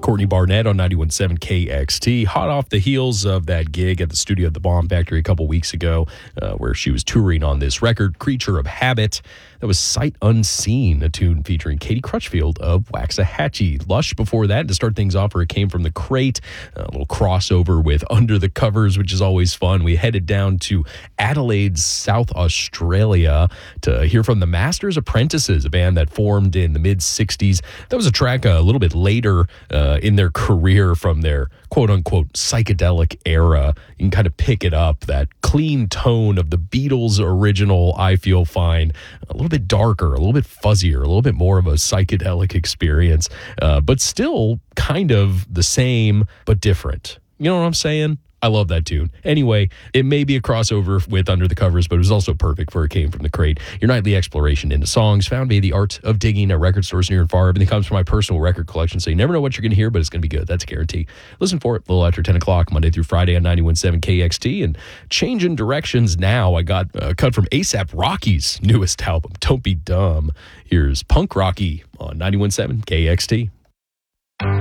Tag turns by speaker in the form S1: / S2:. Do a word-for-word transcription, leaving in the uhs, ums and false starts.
S1: Courtney Barnett on ninety-one point seven K X T, hot off the heels of that gig at the studio at the Bomb Factory a couple weeks ago, uh, where she was touring on this record, Creature of Habit. That was Sight Unseen, a tune featuring Katie Crutchfield of Waxahachie. Lush before that, to start things off, where it came from the crate, a little crossover with Under the Covers, which is always fun. We headed down to Adelaide, South Australia, to hear from the Masters Apprentices, a band that formed in the mid-sixties. That was a track a little bit later uh, in their career, from their quote-unquote psychedelic era. You can kind of pick it up, that clean tone of the Beatles' original I Feel Fine, a little bit darker, a little bit fuzzier, a little bit more of a psychedelic experience, uh, but still kind of the same, but different. You know what I'm saying? I love that tune. Anyway, it may be a crossover with Under the Covers, but it was also perfect for It Came From the Crate. Your nightly exploration into songs found via the art of digging at record stores near and far. Everything comes from my personal record collection, so you never know what you're going to hear, but it's going to be good. That's a guarantee. Listen for it a little after ten o'clock, Monday through Friday on ninety-one point seven K X T. And changing directions now, I got a cut from A$AP Rocky's newest album, Don't Be Dumb. Here's Punk Rocky on ninety-one point seven K X T.